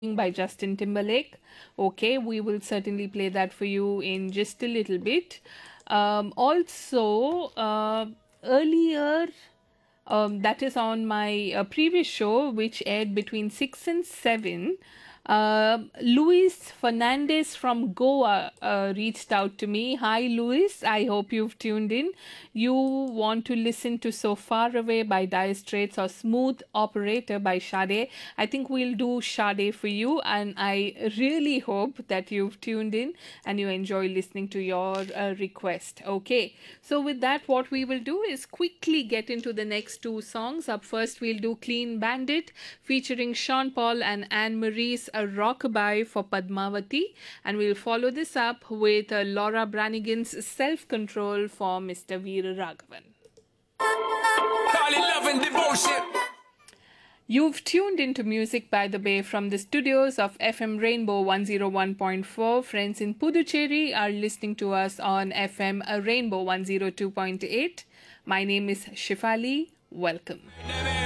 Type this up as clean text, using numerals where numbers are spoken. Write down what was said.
by Justin Timberlake. Okay, we will certainly play that for you in just a little bit. Also, earlier, that is on my previous show, which aired between 6 and 7. Luis Fernandez from Goa reached out to me. Hi, Luis. I hope you've tuned in. You want to listen to So Far Away by Dire Straits or Smooth Operator by Sade. I think we'll do Sade for you, and I really hope that you've tuned in and you enjoy listening to your request. Okay, so with that, what we will do is quickly get into the next two songs. Up first, we'll do Clean Bandit featuring Sean Paul and Anne Marie's A Rockabye for Padmavati, and we'll follow this up with Laura Branigan's Self Control for Mr. Veera Raghavan. Call it love and devotion. You've tuned into Music by the Bay from the studios of FM Rainbow 101.4. Friends in Puducherry are listening to us on FM Rainbow 102.8. My name is Shifali. Welcome.